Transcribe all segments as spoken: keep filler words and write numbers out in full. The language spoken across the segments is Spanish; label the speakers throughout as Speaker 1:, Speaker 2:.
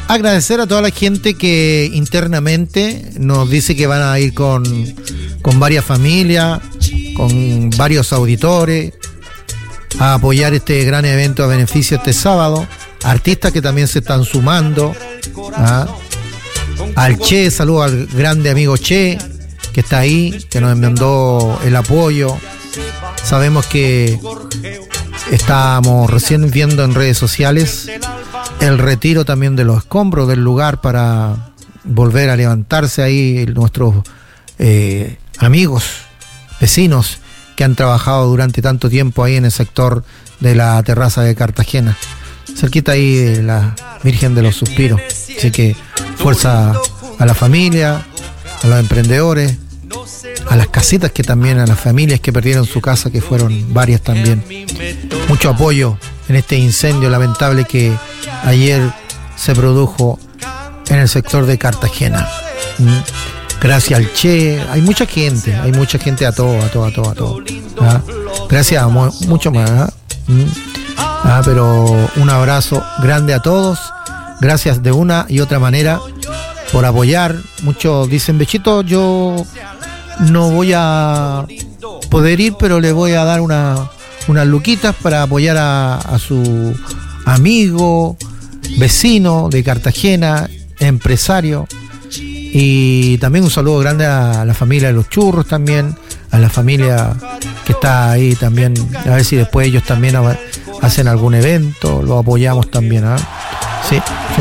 Speaker 1: agradecer a toda la gente que internamente nos dice que van a ir con, con varias familias, con varios auditores, a apoyar este gran evento a beneficio este sábado. Artistas que también se están sumando. ¿Ah? Al Che, saludo al grande amigo Che, que está ahí, que nos mandó el apoyo. Sabemos que estamos recién viendo en redes sociales el retiro también de los escombros del lugar para volver a levantarse ahí nuestros eh, amigos, vecinos que han trabajado durante tanto tiempo ahí en el sector de la terraza de Cartagena, cerquita ahí de la Virgen de los Suspiros. Así que fuerza a la familia, a los emprendedores, a las casitas, que también a las familias que perdieron su casa, que fueron varias también. Mucho apoyo en este incendio lamentable que ayer se produjo en el sector de Cartagena. Gracias al Che, hay mucha gente, hay mucha gente, a todo, a todo, a todo, a todo. ¿Ah? Gracias a mu- mucho más. ¿Ah? Ah, pero un abrazo grande a todos. Gracias de una y otra manera por apoyar. Muchos dicen, Bechito, yo no voy a poder ir, pero le voy a dar una, unas luquitas para apoyar a, a su amigo, vecino de Cartagena, empresario. Y también un saludo grande a la familia de los churros también, a la familia que está ahí también, a ver si después ellos también hacen algún evento, lo apoyamos también, ¿eh? Sí, sí.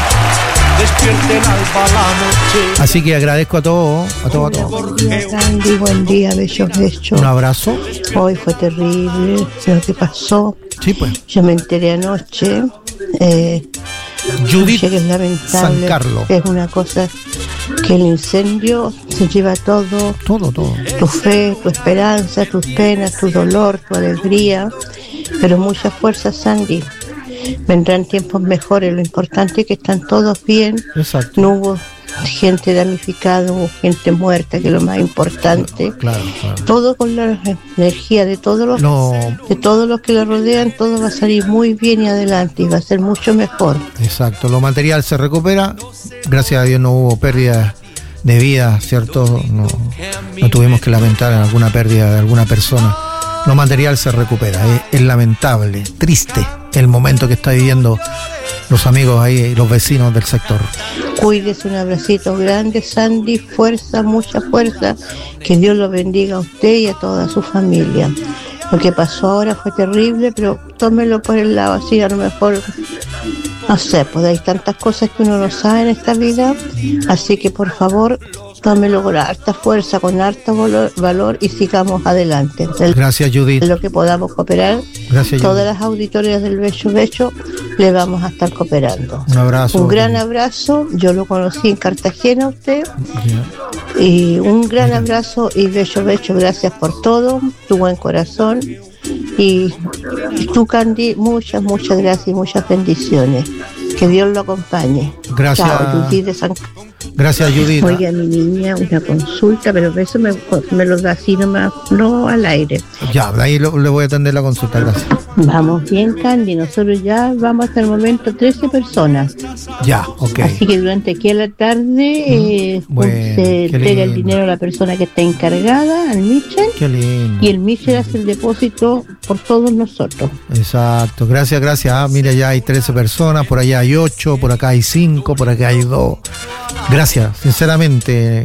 Speaker 1: Así que agradezco a todos, a todos, a todos.
Speaker 2: Buen día, Candy, buen día, bello, bello.
Speaker 1: Un abrazo.
Speaker 2: Hoy fue terrible lo que pasó.
Speaker 1: Sí, pues.
Speaker 2: Yo me enteré anoche. Eh,
Speaker 1: Judith
Speaker 2: que es lamentable.
Speaker 1: San Carlos.
Speaker 2: Es una cosa que el incendio se lleva todo.
Speaker 1: Todo, todo.
Speaker 2: Tu fe, tu esperanza, tus penas, tu dolor, tu alegría. Pero mucha fuerza, Sandy. Vendrán tiempos mejores, lo importante es que están todos bien.
Speaker 1: Exacto.
Speaker 2: No hubo gente damnificada, hubo gente muerta, que es lo más importante.
Speaker 1: Claro, claro.
Speaker 2: Todo con la energía de todos los
Speaker 1: no.
Speaker 2: de todos los que lo rodean, todo va a salir muy bien y adelante, y va a ser mucho mejor.
Speaker 1: Exacto, lo material se recupera, gracias a Dios no hubo pérdida de vida, ¿cierto? No, no tuvimos que lamentar alguna pérdida de alguna persona. Lo material se recupera, es, es lamentable, triste el momento que está viviendo los amigos ahí, los vecinos del sector.
Speaker 2: Cuídese, un abracito grande, Sandy, fuerza, mucha fuerza, que Dios lo bendiga a usted y a toda su familia. Lo que pasó ahora fue terrible, pero tómelo por el lado así, a lo mejor, no sé, pues hay tantas cosas que uno no sabe en esta vida, así que por favor, tómelo con harta fuerza, con harto valor, valor y sigamos adelante. El,
Speaker 1: Gracias, Judith.
Speaker 2: En lo que podamos cooperar,
Speaker 1: Gracias,
Speaker 2: todas
Speaker 1: Judith.
Speaker 2: las auditorias del Bello Bello le vamos a estar cooperando.
Speaker 1: Un abrazo.
Speaker 2: Un gran abrazo, yo lo conocí en Cartagena usted,
Speaker 1: Yeah.
Speaker 2: y un gran abrazo y Bello Bello, gracias por todo, tu buen corazón, y, y tú, Candy, muchas, muchas gracias y muchas bendiciones. Que Dios lo acompañe.
Speaker 1: Gracias.
Speaker 2: Chao, Judith de San...
Speaker 1: Gracias, Judith.
Speaker 2: Oiga, mi niña, una consulta, pero eso me, me lo da así nomás, no al aire.
Speaker 1: Ya, de ahí lo, le voy a atender la consulta, gracias.
Speaker 2: Vamos bien, Candy, nosotros ya vamos hasta el momento trece personas.
Speaker 1: Ya, ok.
Speaker 2: Así que durante aquí a la tarde eh,
Speaker 1: Bueno,
Speaker 2: se entrega el
Speaker 1: lindo.
Speaker 2: dinero a la persona que está encargada, al Michel,
Speaker 1: Qué lindo.
Speaker 2: y el Michel hace el depósito por todos nosotros.
Speaker 1: Exacto, gracias, gracias. Ah, mira, ya hay trece personas, por allá hay ocho, por acá hay cinco, por acá hay dos. Gracias, sinceramente.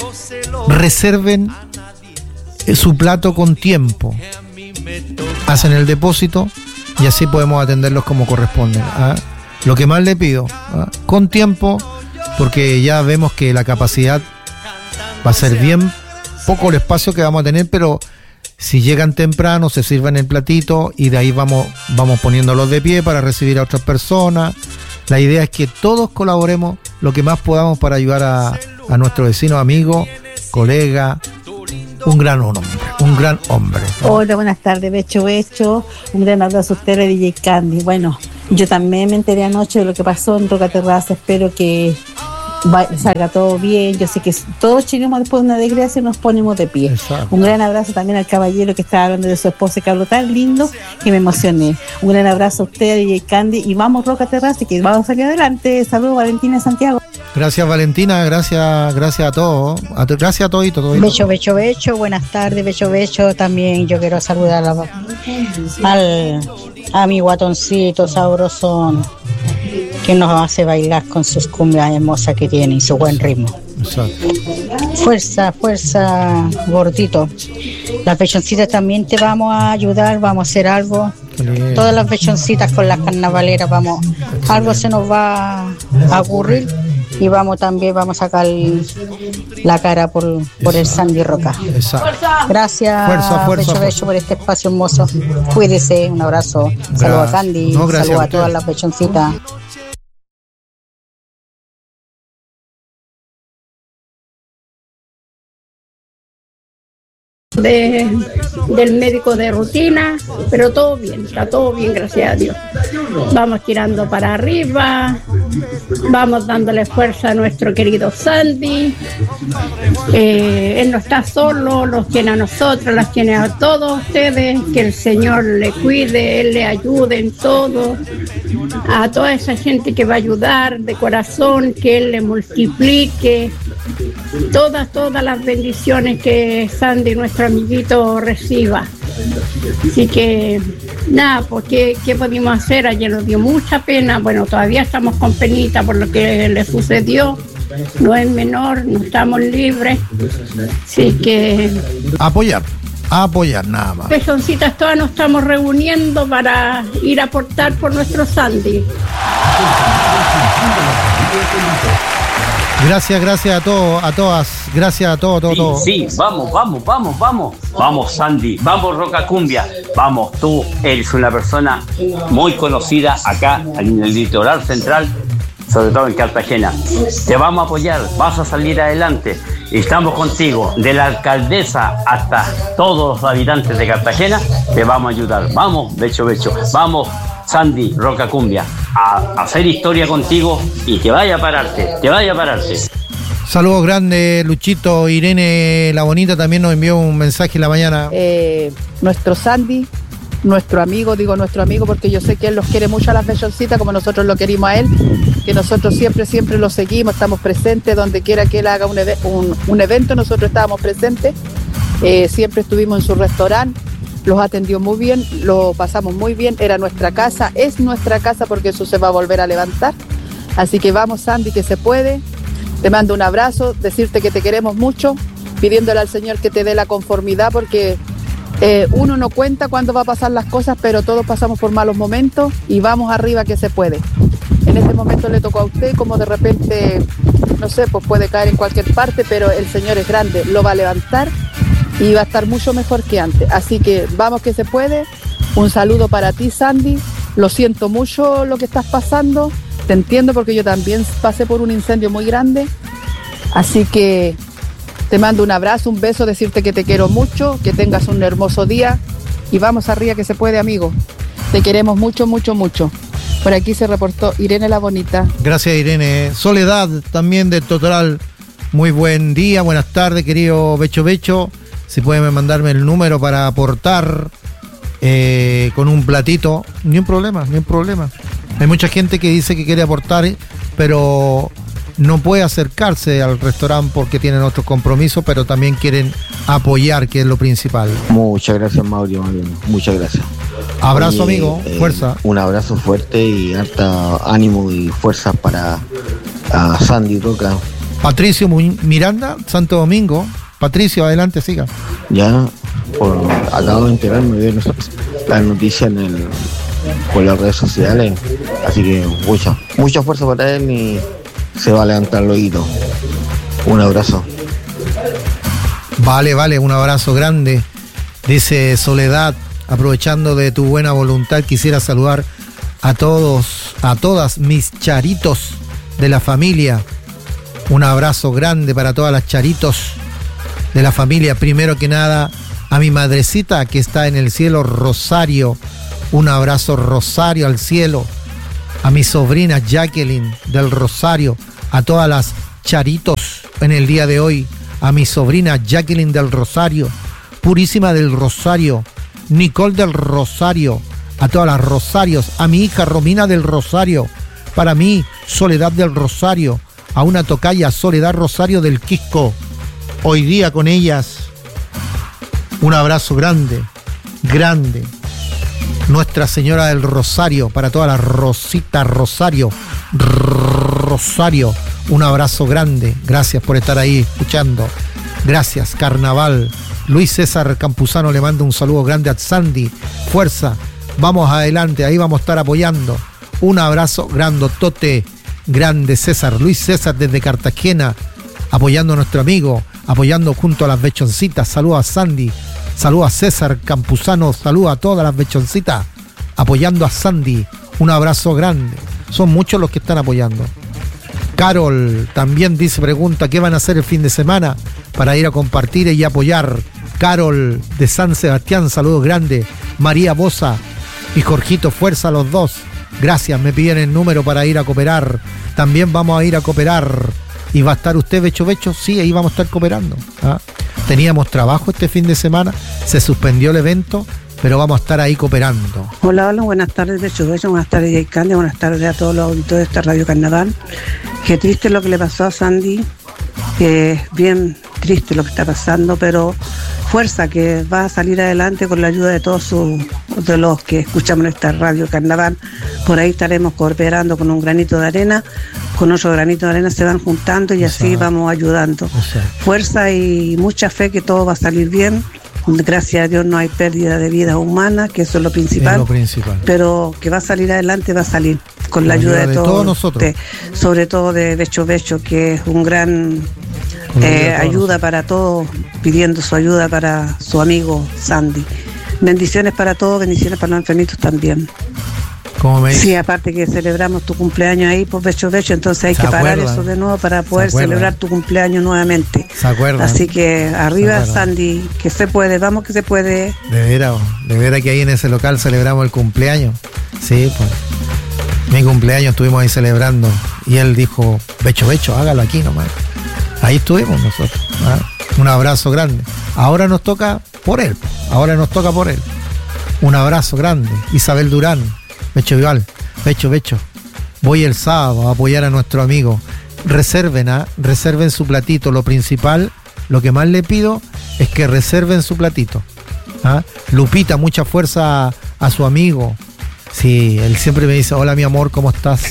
Speaker 1: Reserven su plato con tiempo. Hacen el depósito y así podemos atenderlos como corresponden. ¿Ah? Lo que más le pido, ¿ah? Con tiempo, porque ya vemos que la capacidad va a ser bien poco el espacio que vamos a tener, pero si llegan temprano, se sirven el platito y de ahí vamos, vamos poniéndolos de pie para recibir a otras personas. La idea es que todos colaboremos lo que más podamos para ayudar a, a nuestro vecino, amigo, colega, un gran hombre, un gran hombre.
Speaker 3: Hola, buenas tardes, Becho Becho. Un gran abrazo a usted, D J Candy. Bueno, yo también me enteré anoche de lo que pasó en Roca Terraza. Espero que va, salga todo bien. Yo sé que todos llegamos después de una desgracia y nos ponemos de pie.
Speaker 1: Exacto.
Speaker 3: Un gran abrazo también al caballero que estaba hablando de su esposa, que habló tan lindo que me emocioné. Un gran abrazo a usted, D J Candy, y vamos Roca Terrace, que vamos a salir adelante. Saludos, Valentina Santiago.
Speaker 1: Gracias, Valentina, gracias, gracias a todos, a to- gracias a todito, todito.
Speaker 4: Becho, becho, becho, buenas tardes, becho, becho. También yo quiero saludar a, al, a mi guatoncito sabrosón que nos hace bailar con sus cumbias hermosas que tiene y su buen ritmo.
Speaker 1: Exacto.
Speaker 4: Fuerza, fuerza, gordito. Las bechoncitas también te vamos a ayudar, vamos a hacer algo.
Speaker 1: Bien.
Speaker 4: Todas las bechoncitas con las carnavaleras, vamos, algo se nos va a ocurrir y vamos también, vamos a sacar la cara por, por el Sandy Roca.
Speaker 1: Exacto.
Speaker 4: Gracias,
Speaker 1: Fuerza, fuerza,
Speaker 4: Becho,
Speaker 1: fuerza.
Speaker 4: Becho, por este espacio hermoso. Cuídese, un abrazo. Saludos a Candy,
Speaker 1: No, gracias
Speaker 4: saludos
Speaker 1: a
Speaker 4: a todas
Speaker 1: usted.
Speaker 4: las bechoncitas.
Speaker 5: De, del médico de rutina, pero todo bien, está todo bien, gracias a Dios. Vamos tirando para arriba, vamos dándole fuerza a nuestro querido Sandy. Eh, él no está solo, los tiene a nosotros, las tiene a todos ustedes, que el Señor le cuide, Él le ayude en todo. A toda esa gente que va a ayudar de corazón, que Él le multiplique todas, todas las bendiciones que Sandy, nuestro amiguito, reciba. Así que, nada, pues, ¿qué, qué pudimos hacer? Ayer nos dio mucha pena, bueno, todavía estamos con penita por lo que le sucedió, no es menor, no estamos libres, así que,
Speaker 1: Apoyar, apoyar nada más.
Speaker 5: pezoncitas, todas nos estamos reuniendo para ir a aportar por nuestro Sandy.
Speaker 1: Gracias, gracias a todos, a todas, gracias a todos, todos, todos.
Speaker 6: Sí, sí, vamos, vamos, vamos, vamos. Vamos, Sandy, vamos, Roca Cumbia. Vamos, tú eres una persona muy conocida acá en el litoral central, sobre todo en Cartagena. Te vamos a apoyar, vas a salir adelante. Estamos contigo, de la alcaldesa hasta todos los habitantes de Cartagena, te vamos a ayudar. Vamos, Becho, Becho, vamos, Sandy, Roca Cumbia, a, a hacer historia contigo y que vaya a pararte, que vaya a pararte.
Speaker 1: Saludos grandes, Luchito. Irene La Bonita también nos envió un mensaje en la mañana.
Speaker 7: Eh, nuestro Sandy, nuestro amigo, digo nuestro amigo porque yo sé que él los quiere mucho a las bechoncitas como nosotros lo querimos a él, que nosotros siempre, siempre lo seguimos, estamos presentes donde quiera que él haga un, eve- un, un evento, nosotros estábamos presentes, eh, siempre estuvimos en su restaurante, los atendió muy bien, lo pasamos muy bien, era nuestra casa, es nuestra casa porque eso se va a volver a levantar, así que vamos, Sandy, que se puede. Te mando un abrazo, decirte que te queremos mucho, pidiéndole al Señor que te dé la conformidad porque eh, uno no cuenta cuándo va a pasar las cosas, pero todos pasamos por malos momentos y vamos arriba que se puede. En este momento le tocó a usted, como de repente, no sé, pues puede caer en cualquier parte, pero el Señor es grande, lo va a levantar y va a estar mucho mejor que antes. Así que vamos que se puede. Un saludo para ti, Sandy. Lo siento mucho lo que estás pasando. Te entiendo porque yo también pasé por un incendio muy grande. Así que te mando un abrazo, un beso, decirte que te quiero mucho, que tengas un hermoso día y vamos arriba que se puede, amigo. Te queremos mucho, mucho, mucho. Por aquí se reportó Irene La Bonita.
Speaker 1: Gracias, Irene. Soledad también de Totoral. Muy buen día, buenas tardes, querido Becho Becho. Si pueden mandarme el número para aportar eh, con un platito, ni un problema, ni un problema. Hay mucha gente que dice que quiere aportar, pero no puede acercarse al restaurante porque tienen otros compromisos, pero también quieren apoyar, que es lo principal.
Speaker 8: Muchas gracias, Mauricio, muchas gracias.
Speaker 1: Abrazo,
Speaker 8: Oye,
Speaker 1: amigo,
Speaker 8: eh,
Speaker 1: fuerza.
Speaker 8: Un abrazo fuerte y harta ánimo y fuerza para a Sandy Roca.
Speaker 1: Patricio Mu- Miranda, Santo Domingo. Patricio, adelante, siga.
Speaker 8: Ya por, acabo de enterarme de las noticias en el, por las redes sociales, así que mucha, mucha fuerza para él y se va a levantar el oído. Un abrazo.
Speaker 1: Vale, vale, un abrazo grande. Dice Soledad, aprovechando de tu buena voluntad, quisiera saludar a todos, a todas mis charitos de la familia. Un abrazo grande para todas las charitos de la familia. Primero que nada, a mi madrecita que está en el cielo, Rosario. Un abrazo, Rosario, al cielo. A mi sobrina Jacqueline del Rosario. A todas las charitos en el día de hoy a mi sobrina Jacqueline del Rosario, Purísima del Rosario, Nicole del Rosario, a todas las Rosarios, a mi hija Romina del Rosario, para mí Soledad del Rosario, a una tocaya Soledad Rosario del Quisco, hoy día con ellas. Un abrazo grande, grande. Nuestra Señora del Rosario, para todas las Rositas Rosario, Rosario, un abrazo grande. Gracias por estar ahí escuchando. Gracias, Carnaval. Luis César Campuzano le manda un saludo grande a Sandy. Fuerza, vamos adelante, ahí vamos a estar apoyando. Un abrazo grandotote, grande César. Luis César desde Cartagena, apoyando a nuestro amigo, apoyando junto a las bechoncitas. Saludos a Sandy, saludos a César Campuzano, saludos a todas las bechoncitas, apoyando a Sandy. Un abrazo grande. Son muchos los que están apoyando. Carol también dice, pregunta, ¿qué van a hacer el fin de semana para ir a compartir y apoyar? Carol de San Sebastián, saludos grandes. María Bosa y Jorgito, fuerza a los dos. Gracias, me piden el número para ir a cooperar. También vamos a ir a cooperar. ¿Y va a estar usted, Becho Becho? Sí, ahí vamos a estar cooperando. ¿Ah? Teníamos trabajo este fin de semana, se suspendió el evento, pero vamos a estar ahí cooperando.
Speaker 9: Hola, hola, buenas tardes, Becho Becho, buenas tardes, Jay Candy, buenas tardes a todos los auditores de esta Radio Carnaval. Qué triste lo que le pasó a Sandy, que es bien triste lo que está pasando, pero fuerza, que va a salir adelante con la ayuda de todos sus, de los que escuchamos esta Radio Carnaval. Por ahí estaremos cooperando con un granito de arena, con otro granito de arena se van juntando y así vamos ayudando. Fuerza y mucha fe que todo va a salir bien. Gracias a Dios no hay pérdida de vida humana, que eso es lo principal,
Speaker 1: es lo principal.
Speaker 9: Pero que va a salir adelante, va a salir con la ayuda, ayuda de, de todos, todos nosotros, de, sobre todo de Becho Becho, que es un gran eh, ayuda para todos, pidiendo su ayuda para su amigo Sandy. Bendiciones para todos, bendiciones para los enfermitos también.
Speaker 1: ¿Cómo me dice?
Speaker 9: Sí, aparte que celebramos tu cumpleaños ahí, pues Becho Becho, entonces hay que parar eso de nuevo para poder celebrar tu cumpleaños nuevamente.
Speaker 1: ¿Se acuerdan?
Speaker 9: Así que arriba Sandy, que se puede, vamos que se puede.
Speaker 1: De veras, de veras que ahí en ese local celebramos el cumpleaños. Sí, pues. Mi cumpleaños estuvimos ahí celebrando y él dijo, Becho Becho, hágalo aquí nomás. Ahí estuvimos nosotros. ¿Ah? Un abrazo grande. Ahora nos toca por él, ahora nos toca por él. Un abrazo grande. Isabel Durán. Becho igual, Becho, Becho, voy el sábado a apoyar a nuestro amigo. Reserven, ¿ah? reserven su platito. Lo principal, lo que más le pido es que reserven su platito. ¿Ah? Lupita, mucha fuerza a, a su amigo. Sí, él siempre me dice, hola mi amor, ¿cómo estás?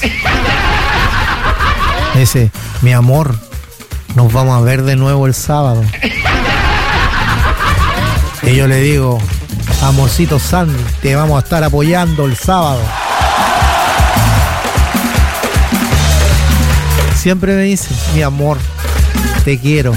Speaker 1: Ese, mi amor, nos vamos a ver de nuevo el sábado. Y yo le digo, amorcito Sandy, te vamos a estar apoyando el sábado. Siempre me dice, mi amor, te quiero.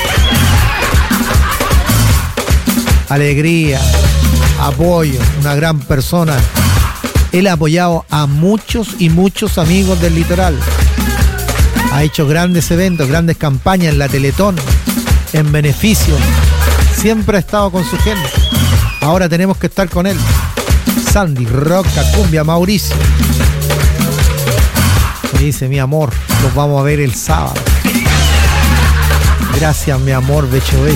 Speaker 1: Alegría, apoyo, una gran persona. Él ha apoyado a muchos y muchos amigos del litoral. Ha hecho grandes eventos, grandes campañas en la Teletón, en beneficio. Siempre ha estado con su gente. Ahora tenemos que estar con él. Sandy, Roca, Cumbia, Mauricio. Me dice, mi amor, los vamos a ver el sábado. Gracias, mi amor, Becho Becho.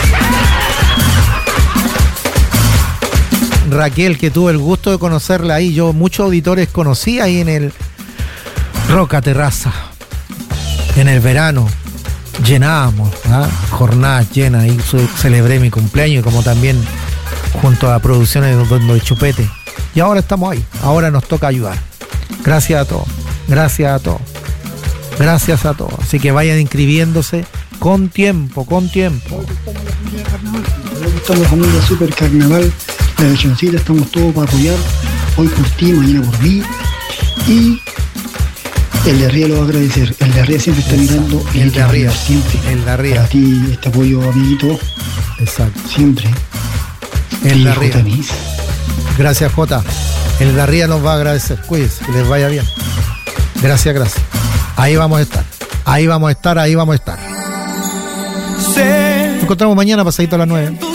Speaker 1: Raquel, que tuve el gusto de conocerla ahí. Yo muchos auditores conocí ahí en el Roca Terraza. En el verano llenábamos, ¿ah? Jornadas llenas. Ahí celebré mi cumpleaños, como también junto a producciones de, de Chupete. Y ahora estamos ahí. Ahora nos toca ayudar. Gracias a todos. Gracias a todos. Gracias a todos. Así que vayan inscribiéndose con tiempo, con tiempo.
Speaker 10: Estamos familia Super Carnaval. La Bechoncita, estamos todos para apoyar. Hoy por ti, mañana por mí. Y el de arriba lo va a agradecer. El de arriba siempre está mirando.
Speaker 1: El, el de arriba.
Speaker 10: Siempre.
Speaker 1: El de arriba.
Speaker 10: Para ti, este apoyo, amiguito.
Speaker 1: Exacto.
Speaker 10: Siempre.
Speaker 1: El de arriba. Gracias, Jota. El de arriba nos va a agradecer. Cuídense, que les vaya bien. Gracias, gracias. Ahí vamos a estar. Ahí vamos a estar, ahí vamos a estar. Nos encontramos mañana pasadito a las nueve.